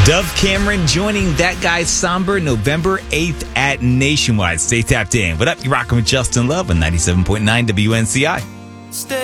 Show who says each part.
Speaker 1: Dove Cameron joining That Guy Somber November 8th at Nationwide. Stay tapped in. What up? You're rocking with Justin Love on 97.9 WNCI.
Speaker 2: Stay